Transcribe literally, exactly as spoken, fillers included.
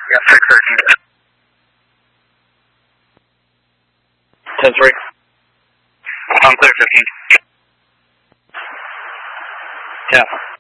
Yeah, six thirteen. ten three. I'm clear fifteen. Yeah.